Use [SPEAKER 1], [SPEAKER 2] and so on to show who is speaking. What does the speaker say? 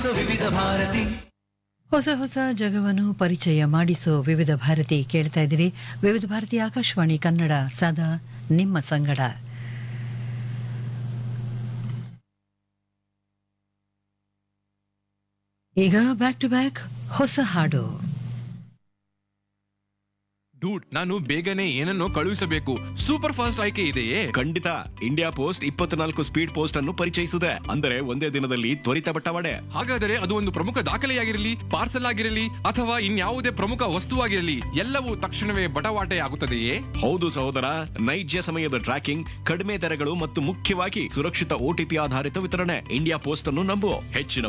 [SPEAKER 1] ವಿವಿಧ ಭಾರತಿ
[SPEAKER 2] ಹೊಸ ಹೊಸ ಜಗವನ್ನು ಪರಿಚಯ ಮಾಡಿಸೋ ವಿವಿಧ ಭಾರತಿ ಕೇಳ್ತಾ ಇದ್ದೀರಿ. ವಿವಿಧ ಭಾರತಿ ಆಕಾಶವಾಣಿ ಕನ್ನಡ ಸದಾ ನಿಮ್ಮ ಸಂಗಡ. ಈಗ ಬ್ಯಾಕ್ ಟು ಬ್ಯಾಕ್ ಹೊಸ ಹಾಡು.
[SPEAKER 3] ಡೂಡ್, ನಾನು ಬೇಗನೆ ಏನನ್ನೋ ಕಳುಹಿಸಬೇಕು. ಸೂಪರ್ ಫಾಸ್ಟ್ ಆಯ್ಕೆ ಇದೆಯೇ?
[SPEAKER 4] ಖಂಡಿತ. ಇಂಡಿಯಾ ಪೋಸ್ಟ್ 24 ಸ್ಪೀಡ್ ಪೋಸ್ಟ್ ಅನ್ನು ಪರಿಚಯಿಸಿದೆ. ಅಂದರೆ ಒಂದೇ ದಿನದಲ್ಲಿ ತ್ವರಿತ ಬಟ್ಟವಾಡೆ.
[SPEAKER 3] ಹಾಗಾದರೆ ಅದು ಒಂದು ಪ್ರಮುಖ ದಾಖಲೆಯಾಗಿರಲಿ, ಪಾರ್ಸಲ್ ಆಗಿರಲಿ ಅಥವಾ ಇನ್ಯಾವುದೇ ಪ್ರಮುಖ ವಸ್ತುವಾಗಿರಲಿ, ಎಲ್ಲವೂ ತಕ್ಷಣವೇ ಬಟವಾಟೆ ಆಗುತ್ತದೆಯೇ?
[SPEAKER 4] ಹೌದು ಸಹೋದರ, ನೈಜ ಸಮಯದ ಟ್ರ್ಯಾಕಿಂಗ್, ಕಡಿಮೆ ದರಗಳು ಮತ್ತು ಮುಖ್ಯವಾಗಿ ಸುರಕ್ಷಿತ OTP ಆಧಾರಿತ ವಿತರಣೆ. ಇಂಡಿಯಾ ಪೋಸ್ಟ್ ಅನ್ನು ನಂಬು. ಹೆಚ್ಚಿನ